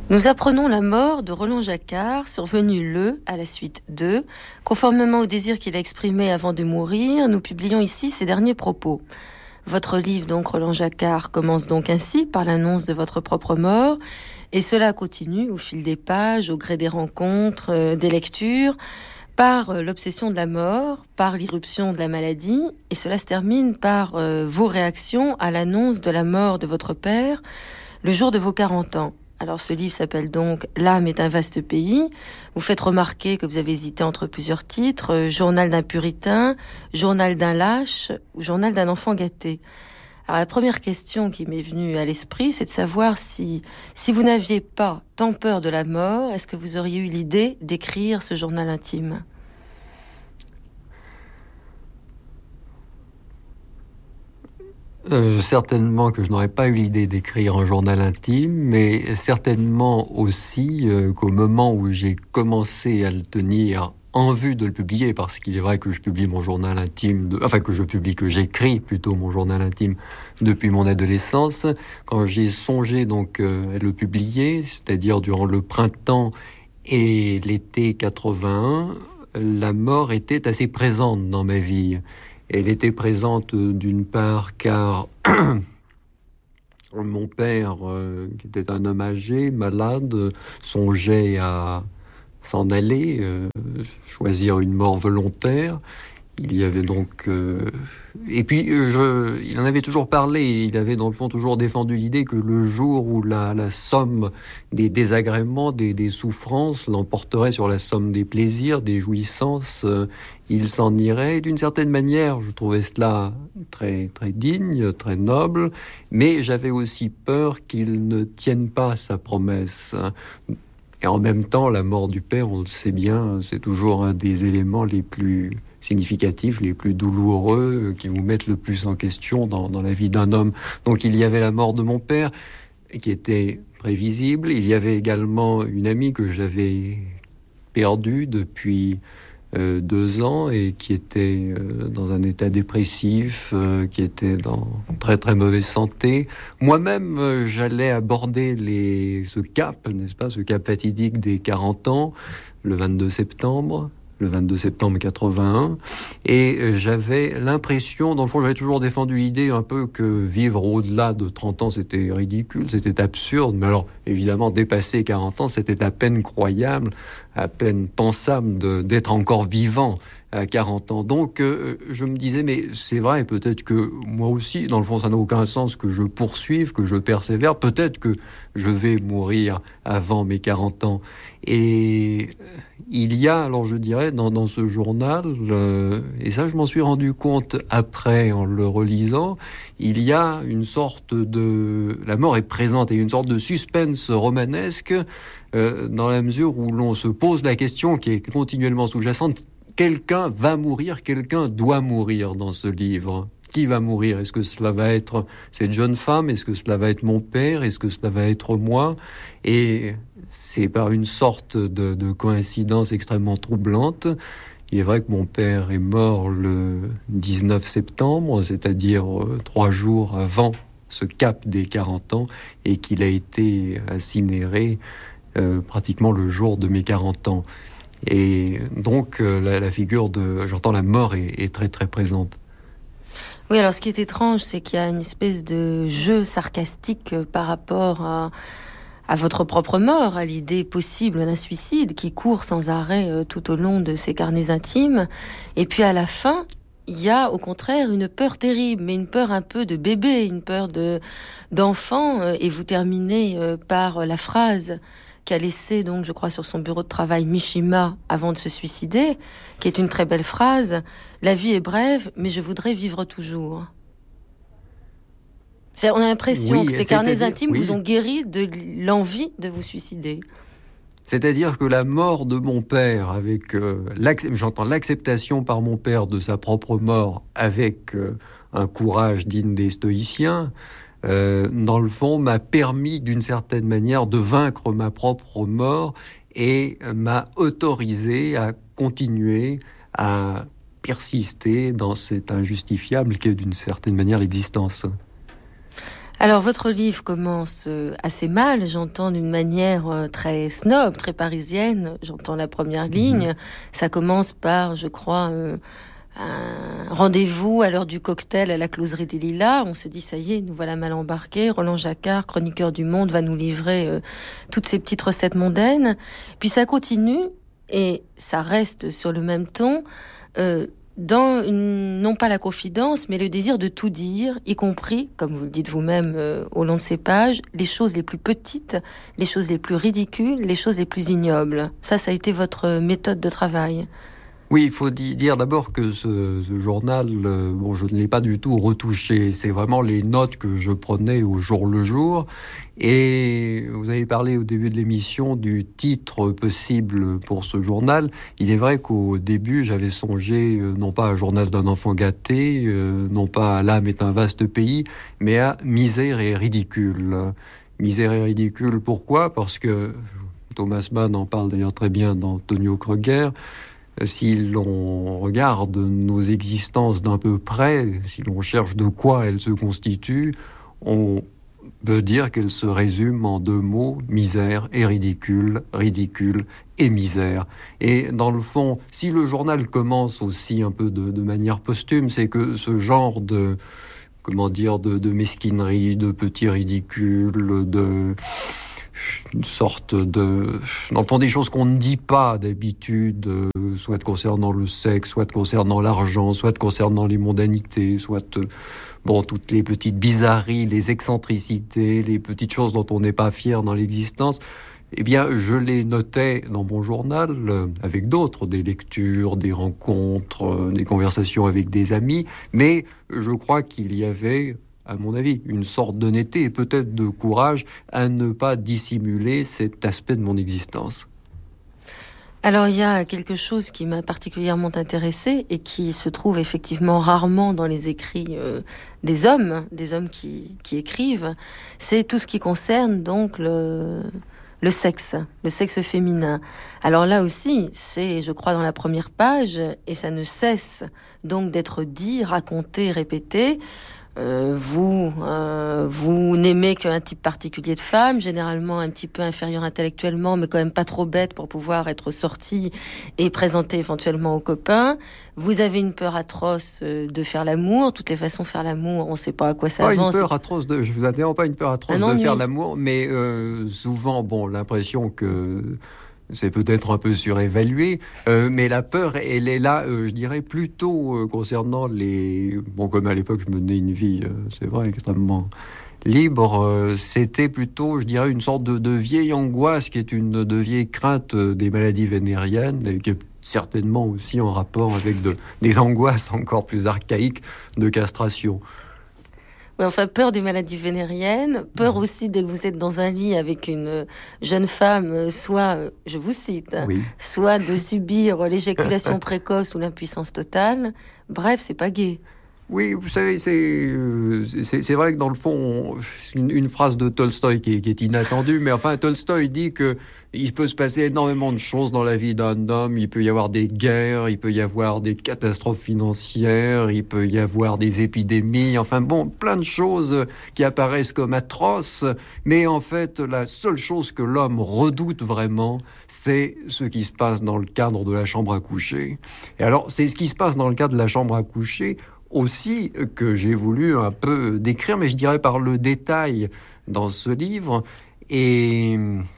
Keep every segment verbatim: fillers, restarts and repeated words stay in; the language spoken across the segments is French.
Nous apprenons la mort de Roland Jacquard, survenue le à la suite de. Conformément au désir qu'il a exprimé avant de mourir, nous publions ici ses derniers propos. Votre livre, donc, Roland Jacquard, commence donc ainsi, par l'annonce de votre propre mort, et cela continue au fil des pages, au gré des rencontres, euh, des lectures, par euh, l'obsession de la mort, par l'irruption de la maladie, et cela se termine par euh, vos réactions à l'annonce de la mort de votre père, le jour de vos quarante ans. Alors ce livre s'appelle donc « L'âme est un vaste pays ». Vous faites remarquer que vous avez hésité entre plusieurs titres, euh, « Journal d'un puritain »,« Journal d'un lâche » ou « Journal d'un enfant gâté ». Alors la première question qui m'est venue à l'esprit, c'est de savoir si, si vous n'aviez pas tant peur de la mort, est-ce que vous auriez eu l'idée d'écrire ce journal intime ? Euh, certainement que je n'aurais pas eu l'idée d'écrire un journal intime, mais certainement aussi euh, qu'au moment où j'ai commencé à le tenir en vue de le publier, parce qu'il est vrai que je publie mon journal intime, de, enfin que je publie, que j'écris plutôt mon journal intime depuis mon adolescence, quand j'ai songé donc euh, à le publier, c'est-à-dire durant le printemps et l'été quatre-vingt-un, la mort était assez présente dans ma vie. Elle était présente d'une part car mon père, euh, qui était un homme âgé, malade, songeait à s'en aller, euh, choisir une mort volontaire. Il y avait donc... Euh... Et puis, je... il en avait toujours parlé, il avait dans le fond toujours défendu l'idée que le jour où la, la somme des désagréments, des, des souffrances l'emporterait sur la somme des plaisirs, des jouissances, euh, il s'en irait. D'une certaine manière, je trouvais cela très, très digne, très noble, mais j'avais aussi peur qu'il ne tienne pas sa promesse. Et en même temps, la mort du père, on le sait bien, c'est toujours un des éléments les plus significatifs, les plus douloureux, qui vous mettent le plus en question dans, dans la vie d'un homme. Donc il y avait la mort de mon père, qui était prévisible. Il y avait également une amie que j'avais perdue depuis euh, deux ans et qui était euh, dans un état dépressif, euh, qui était dans très très mauvaise santé. Moi-même, euh, j'allais aborder les, ce cap, n'est-ce pas, ce cap fatidique des quarante ans, le vingt-deux septembre. Le vingt-deux septembre quatre-vingt-un, et j'avais l'impression, dans le fond, j'avais toujours défendu l'idée un peu que vivre au-delà de trente ans, c'était ridicule, c'était absurde, mais alors, évidemment, dépasser quarante ans, c'était à peine croyable, à peine pensable de, d'être encore vivant à quarante ans. Donc, euh, je me disais, mais c'est vrai, peut-être que moi aussi, dans le fond, ça n'a aucun sens que je poursuive, que je persévère, peut-être que je vais mourir avant mes quarante ans. Et il y a, alors je dirais, dans, dans ce journal, euh, et ça je m'en suis rendu compte après en le relisant, il y a une sorte de... La mort est présente et une sorte de suspense romanesque euh, dans la mesure où l'on se pose la question qui est continuellement sous-jacente, quelqu'un va mourir, quelqu'un doit mourir dans ce livre. Qui va mourir ? Est-ce que cela va être cette jeune femme ? Est-ce que cela va être mon père ? Est-ce que cela va être moi ? Et c'est par une sorte de, de coïncidence extrêmement troublante. Il est vrai que mon père est mort le dix-neuf septembre, c'est-à-dire euh, trois jours avant ce cap des quarante ans, et qu'il a été incinéré euh, pratiquement le jour de mes quarante ans. Et donc, euh, la, la figure de... J'entends la mort est, est très très présente. Oui, alors ce qui est étrange, c'est qu'il y a une espèce de jeu sarcastique par rapport à, à votre propre mort, à l'idée possible d'un suicide qui court sans arrêt euh, tout au long de ces carnets intimes. Et puis à la fin, il y a au contraire une peur terrible, mais une peur un peu de bébé, une peur de, d'enfant. Euh, et vous terminez euh, par la phrase qu'a laissée, donc, je crois, sur son bureau de travail Mishima avant de se suicider, qui est une très belle phrase. « La vie est brève, mais je voudrais vivre toujours ». C'est, on a l'impression oui, que ces carnets intimes oui. vous ont guéri de l'envie de vous suicider. C'est-à-dire que la mort de mon père, avec euh, j'entends l'acceptation par mon père de sa propre mort, avec euh, un courage digne des stoïciens, euh, dans le fond, m'a permis d'une certaine manière de vaincre ma propre mort et m'a autorisé à continuer à persister dans cet injustifiable qu'est d'une certaine manière l'existence. Alors, votre livre commence euh, assez mal, j'entends d'une manière euh, très snob, très parisienne. J'entends la première ligne. Mmh. Ça commence par, je crois, euh, un rendez-vous à l'heure du cocktail à la closerie des Lilas. On se dit, ça y est, nous voilà mal embarqués. Roland Jacquard, chroniqueur du Monde, va nous livrer euh, toutes ces petites recettes mondaines. Puis ça continue et ça reste sur le même ton. Euh, dans une, non pas la confidence, mais le désir de tout dire, y compris, comme vous le dites vous-même euh, au long de ces pages, les choses les plus petites, les choses les plus ridicules, les choses les plus ignobles. Ça, ça a été votre méthode de travail. Oui, il faut dire d'abord que ce, ce journal, euh, bon, je ne l'ai pas du tout retouché. C'est vraiment les notes que je prenais au jour le jour. Et vous avez parlé au début de l'émission du titre possible pour ce journal. Il est vrai qu'au début, j'avais songé euh, non pas à Journal d'un enfant gâté, euh, non pas à L'âme est un vaste pays, mais à Misère et ridicule. Misère et ridicule, pourquoi ? Parce que Thomas Mann en parle d'ailleurs très bien dans Tonio Kreuger. Si l'on regarde nos existences d'un peu près, si l'on cherche de quoi elles se constituent, on peut dire qu'elles se résument en deux mots, misère et ridicule, ridicule et misère. Et dans le fond, si le journal commence aussi un peu de, de manière posthume, c'est que ce genre de, comment dire, de, de mesquinerie, de petits ridicules, de... une sorte de... Dans le fond, des choses qu'on ne dit pas d'habitude, euh, soit concernant le sexe, soit concernant l'argent, soit concernant les mondanités, soit... Euh, bon, toutes les petites bizarreries, les excentricités, les petites choses dont on n'est pas fier dans l'existence, eh bien, je les notais dans mon journal euh, avec d'autres, des lectures, des rencontres, euh, des conversations avec des amis, mais je crois qu'il y avait... à mon avis, une sorte d'honnêteté et peut-être de courage à ne pas dissimuler cet aspect de mon existence. Alors, il y a quelque chose qui m'a particulièrement intéressée et qui se trouve effectivement rarement dans les écrits euh, des hommes, des hommes qui, qui écrivent, c'est tout ce qui concerne donc le... le sexe, le sexe féminin. Alors là aussi, c'est, je crois, dans la première page, et ça ne cesse donc d'être dit, raconté, répété. Euh, vous, euh, vous n'aimez qu'un type particulier de femme, généralement un petit peu inférieur intellectuellement, mais quand même pas trop bête pour pouvoir être sortie et présenter éventuellement aux copains. Vous avez une peur atroce de faire l'amour. Toutes les façons de faire l'amour, on ne sait pas à quoi ça pas avance. Une peur atroce de, je vous interromps, pas une peur atroce de faire l'amour, mais euh, souvent, bon, l'impression que c'est peut-être un peu surévalué, euh, mais la peur, elle est là, euh, je dirais, plutôt euh, concernant les... Bon, comme à l'époque, je menais une vie, euh, c'est vrai, extrêmement libre, euh, c'était plutôt, je dirais, une sorte de, de vieille angoisse, qui est une de vieille crainte euh, des maladies vénériennes, et qui est certainement aussi en rapport avec de, des angoisses encore plus archaïques de castration. Oui, enfin, peur des maladies vénériennes, peur aussi dès que vous êtes dans un lit avec une jeune femme, soit, je vous cite, oui. soit de subir l'éjaculation précoce ou l'impuissance totale. Bref, c'est pas gai. Oui, vous savez, c'est, c'est, c'est vrai que dans le fond, une, une phrase de Tolstoï qui est, qui est inattendue, mais enfin, Tolstoï dit que il peut se passer énormément de choses dans la vie d'un homme. Il peut y avoir des guerres, il peut y avoir des catastrophes financières, il peut y avoir des épidémies, enfin bon, plein de choses qui apparaissent comme atroces, mais en fait, la seule chose que l'homme redoute vraiment, c'est ce qui se passe dans le cadre de la chambre à coucher. Et alors, c'est ce qui se passe dans le cadre de la chambre à coucher aussi que j'ai voulu un peu décrire, mais je dirais par le détail dans ce livre. Et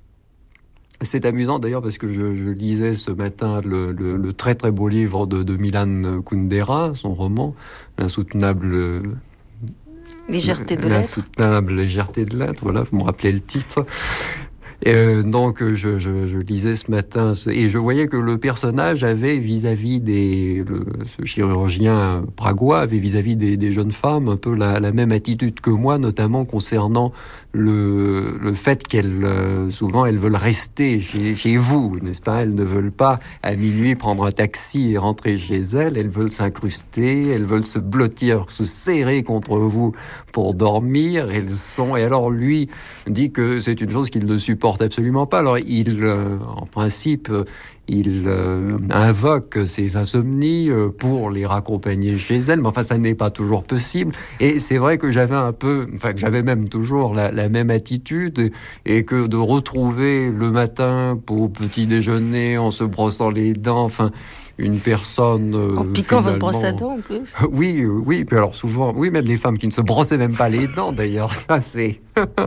c'est amusant d'ailleurs parce que je, je lisais ce matin le, le, le très très beau livre de, de Milan Kundera, son roman, L'insoutenable légèreté de l'être. L'insoutenable légèreté de l'être, voilà, vous me rappelez le titre. Et euh, donc je, je, je lisais ce matin et je voyais que le personnage avait vis-à-vis des le, ce chirurgien pragois avait vis-à-vis des, des jeunes femmes un peu la, la même attitude que moi, notamment concernant le le, le fait qu'elles, euh, souvent, elles veulent rester chez, chez vous, n'est-ce pas? Elles ne veulent pas, à minuit, prendre un taxi et rentrer chez elles. Elles veulent s'incruster, elles veulent se blottir, se serrer contre vous pour dormir. Elles sont... Et alors, lui dit que c'est une chose qu'il ne supporte absolument pas. Alors, il, euh, en principe... Il euh, invoque ses insomnies euh, pour les raccompagner chez elle, mais enfin, ça n'est pas toujours possible. Et c'est vrai que j'avais un peu, enfin, que j'avais même toujours la, la même attitude, et que de retrouver le matin pour petit déjeuner en se brossant les dents, enfin, une personne... Euh, en piquant votre brosse à dents, en plus. Oui, oui, puis alors souvent, oui, même les femmes qui ne se brossaient même pas les dents, d'ailleurs, ça c'est...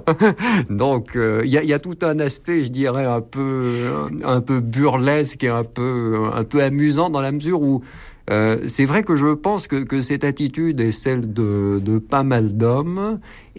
Donc, il euh, y, y a tout un aspect, je dirais, un peu, un peu burlesque et un peu, un peu amusant, dans la mesure où euh, c'est vrai que je pense que, que cette attitude est celle de, de pas mal d'hommes.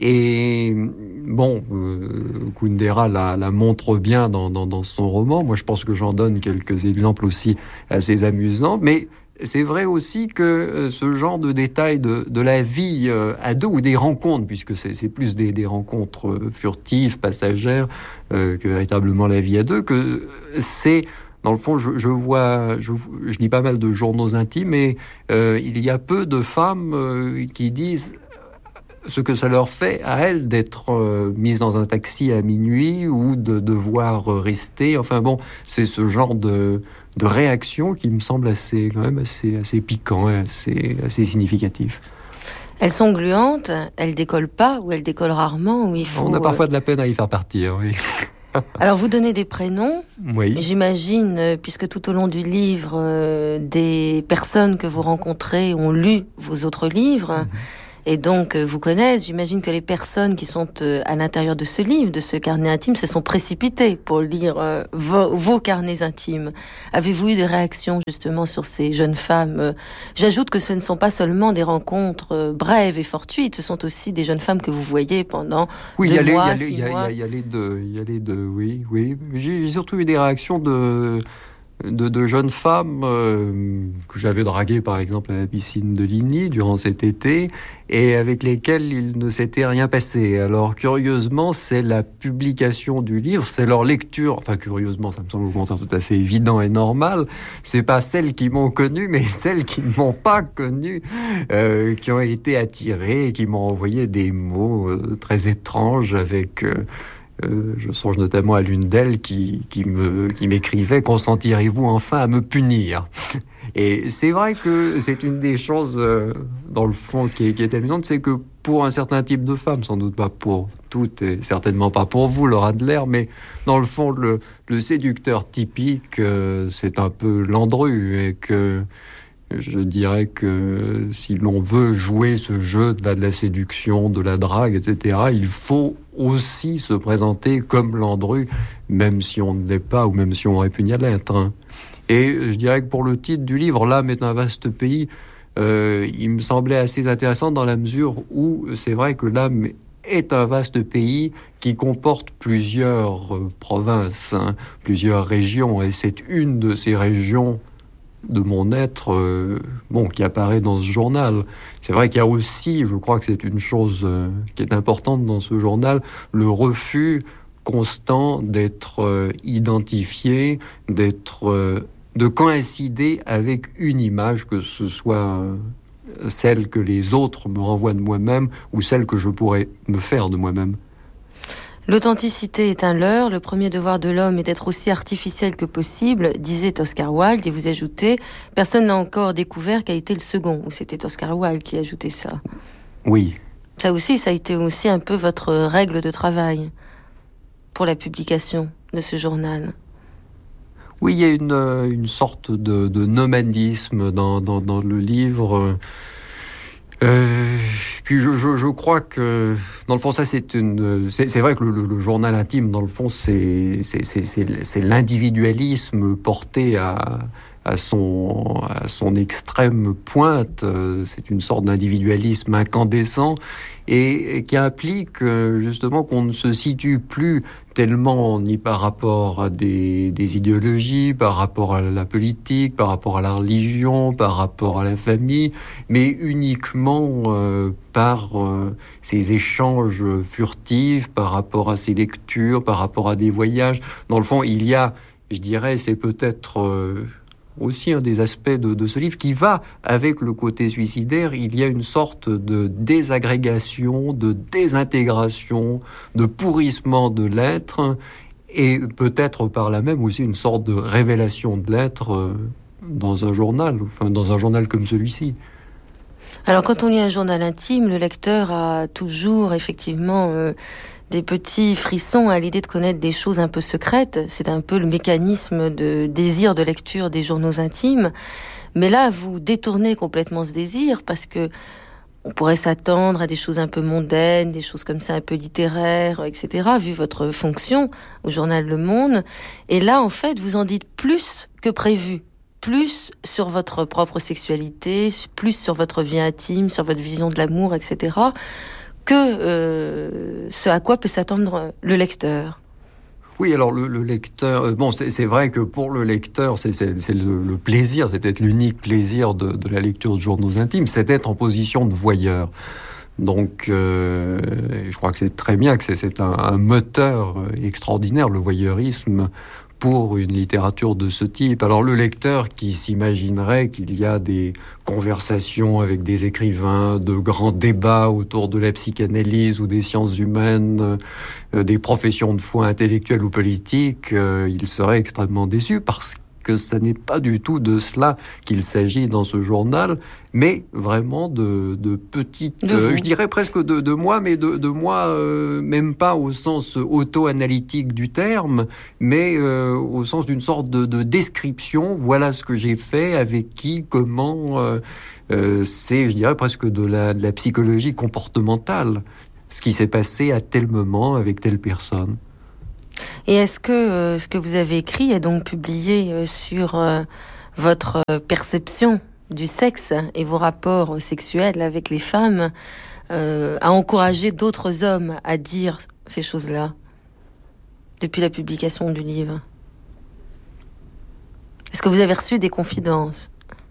Et bon, euh, Kundera la, la montre bien dans, dans, dans son roman. Moi, je pense que j'en donne quelques exemples aussi assez amusants. Mais c'est vrai aussi que euh, ce genre de détails de, de la vie euh, à deux, ou des rencontres, puisque c'est, c'est plus des, des rencontres euh, furtives, passagères, euh, que véritablement la vie à deux, que c'est... Dans le fond, je, je vois, je, je lis pas mal de journaux intimes, et euh, il y a peu de femmes euh, qui disent ce que ça leur fait à elles d'être euh, mises dans un taxi à minuit ou de devoir rester. Enfin bon, c'est ce genre de, de réaction qui me semble assez, quand même assez, assez piquant et assez, assez significatif. Elles sont gluantes, elles décollent pas, ou elles décollent rarement, ou il faut... On a parfois de la peine à y faire partir, oui. Alors, vous donnez des prénoms, oui. J'imagine, puisque tout au long du livre, euh, des personnes que vous rencontrez ont lu vos autres livres, mmh. et donc euh, vous connaissent. J'imagine que les personnes qui sont euh, à l'intérieur de ce livre, de ce carnet intime, se sont précipitées pour lire euh, vos, vos carnets intimes. Avez-vous eu des réactions justement sur ces jeunes femmes? J'ajoute que ce ne sont pas seulement des rencontres euh, brèves et fortuites, ce sont aussi des jeunes femmes que vous voyez pendant oui, deux y mois, les, six y a, mois. Il y, y a les deux, il y a les deux, oui, oui. J'ai surtout eu des réactions de... De, de jeunes femmes euh, que j'avais draguées par exemple à la piscine de Ligny durant cet été, et avec lesquelles il ne s'était rien passé. Alors curieusement, c'est la publication du livre, c'est leur lecture, enfin curieusement, ça me semble au contraire tout à fait évident et normal, c'est pas celles qui m'ont connu, mais celles qui ne m'ont pas connu, euh, qui ont été attirées, qui m'ont envoyé des mots euh, très étranges avec... Euh, Euh, je songe notamment à l'une d'elles qui, qui, me, qui m'écrivait « Consentirez-vous enfin à me punir ?» Et c'est vrai que c'est une des choses, euh, dans le fond, qui est, qui est amusante, c'est que pour un certain type de femmes, sans doute pas pour toutes, et certainement pas pour vous, Laura Adler, mais dans le fond, le, le séducteur typique, euh, c'est un peu Landru, et que... Je dirais que si l'on veut jouer ce jeu de la, de la séduction, de la drague, et cetera, il faut aussi se présenter comme Landru, même si on ne l'est pas, ou même si on aurait pu y l'être. Hein. Et je dirais que pour le titre du livre, L'âme est un vaste pays, euh, il me semblait assez intéressant dans la mesure où c'est vrai que l'âme est un vaste pays qui comporte plusieurs euh, provinces, hein, plusieurs régions, et c'est une de ces régions de mon être, euh, bon, qui apparaît dans ce journal. C'est vrai qu'il y a aussi, je crois que c'est une chose euh, qui est importante dans ce journal, le refus constant d'être euh, identifié, d'être, euh, de coïncider avec une image, que ce soit euh, celle que les autres me renvoient de moi-même ou celle que je pourrais me faire de moi-même. L'authenticité est un leurre, le premier devoir de l'homme est d'être aussi artificiel que possible, disait Oscar Wilde, et vous ajoutez, personne n'a encore découvert qu'a été le second, ou c'était Oscar Wilde qui ajoutait ça. Oui. Ça aussi, ça a été aussi un peu votre règle de travail pour la publication de ce journal. Oui, il y a une, une sorte de, de nomadisme dans, dans, dans le livre. Euh, puis je, je, je crois que dans le fond ça c'est une c'est, c'est vrai que le, le journal intime dans le fond c'est c'est, c'est, c'est, c'est l'individualisme porté à, à son, à son extrême pointe. C'est une sorte d'individualisme incandescent et, et qui implique justement qu'on ne se situe plus tellement ni par rapport à des, des idéologies, par rapport à la politique, par rapport à la religion, par rapport à la famille, mais uniquement euh, par euh, ces échanges furtifs, par rapport à ces lectures, par rapport à des voyages. Dans le fond, il y a, je dirais, c'est peut-être euh, aussi un des aspects de, de ce livre qui va avec le côté suicidaire. Il y a une sorte de désagrégation, de désintégration, de pourrissement de l'être et peut-être par là même aussi une sorte de révélation de l'être dans un journal, enfin dans un journal comme celui-ci. Alors quand on lit un journal intime, le lecteur a toujours effectivement euh, des petits frissons à l'idée de connaître des choses un peu secrètes. C'est un peu le mécanisme de désir de lecture des journaux intimes. Mais là, vous détournez complètement ce désir parce que on pourrait s'attendre à des choses un peu mondaines, des choses comme ça un peu littéraires, et cetera, vu votre fonction au journal Le Monde. Et là, en fait, vous en dites plus que prévu. Plus sur votre propre sexualité, plus sur votre vie intime, sur votre vision de l'amour, et cetera, que euh, ce à quoi peut s'attendre le lecteur. Oui, alors le, le lecteur, bon, c'est, c'est vrai que pour le lecteur, c'est, c'est, c'est le, le plaisir, c'est peut-être l'unique plaisir de, de la lecture de journaux intimes, c'est d'être en position de voyeur. Donc, euh, je crois que c'est très bien, que c'est, c'est un, un moteur extraordinaire, le voyeurisme, pour une littérature de ce type. Alors le lecteur qui s'imaginerait qu'il y a des conversations avec des écrivains, de grands débats autour de la psychanalyse ou des sciences humaines, euh, des professions de foi intellectuelles ou politiques, euh, il serait extrêmement déçu parce que ce n'est pas du tout de cela qu'il s'agit dans ce journal, mais vraiment de, de petites, de euh, je dirais presque de, de moi, mais de, de moi, euh, même pas au sens auto-analytique du terme, mais euh, au sens d'une sorte de, de description. Voilà ce que j'ai fait, avec qui, comment. Euh, euh, c'est, je dirais, presque de la, de la psychologie comportementale. Ce qui s'est passé à tel moment avec telle personne. Et est-ce que euh, ce que vous avez écrit est donc publié euh, sur euh, votre euh, perception du sexe et vos rapports sexuels avec les femmes, euh, a encouragé d'autres hommes à dire ces choses-là depuis la publication du livre? Est-ce que vous avez reçu des confidences?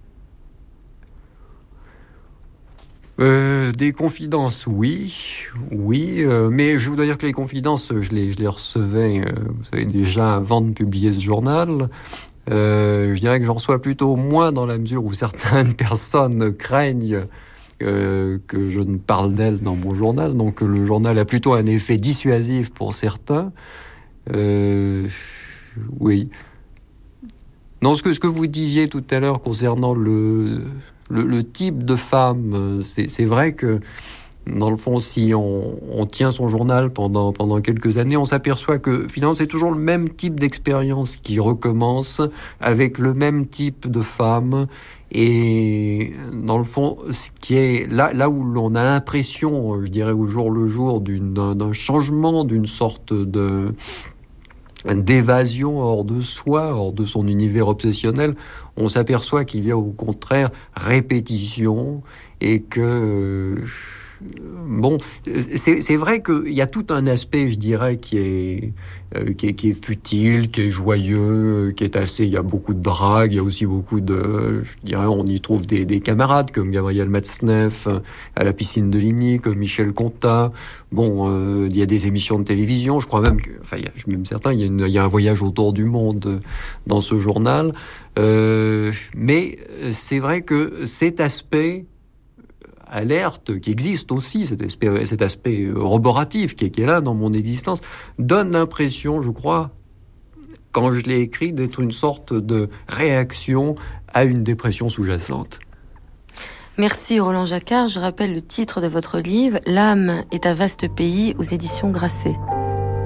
Euh, des confidences, oui, oui, euh, mais je voudrais dire que les confidences, je les, je les recevais, euh, vous savez, déjà avant de publier ce journal. Euh, je dirais que j'en reçois plutôt moins dans la mesure où certaines personnes craignent euh, que je ne parle d'elles dans mon journal. Donc le journal a plutôt un effet dissuasif pour certains. Euh, oui. Non, ce que, ce que vous disiez tout à l'heure concernant le... Le, le type de femme, c'est, c'est vrai que, dans le fond, si on, on tient son journal pendant, pendant quelques années, on s'aperçoit que, finalement, c'est toujours le même type d'expérience qui recommence, avec le même type de femme. Et, dans le fond, ce qui est là, là où l'on a l'impression, je dirais, au jour le jour, d'une, d'un, d'un changement, d'une sorte de... d'évasion hors de soi, hors de son univers obsessionnel, on s'aperçoit qu'il y a au contraire répétition et que... Euh, bon, c'est, c'est vrai qu'il y a tout un aspect, je dirais, qui est, euh, qui est, qui est futile, qui est joyeux, qui est assez... Il y a beaucoup de drague, il y a aussi beaucoup de... Je dirais, on y trouve des, des camarades comme Gabriel Matzneff à la piscine de Ligny, comme Michel Contat. Bon, euh, il y a des émissions de télévision, je crois même que... Enfin, il y a, je suis même certain, il y a, une, il y a un voyage autour du monde dans ce journal. Euh, mais c'est vrai que cet aspect alerte qui existe aussi, cet aspect, cet aspect roboratif qui est, qui est là dans mon existence, donne l'impression, je crois, quand je l'ai écrit, d'être une sorte de réaction à une dépression sous-jacente. Merci Roland Jacquard. Je rappelle le titre de votre livre, « L'âme est un vaste pays » aux éditions Grasset.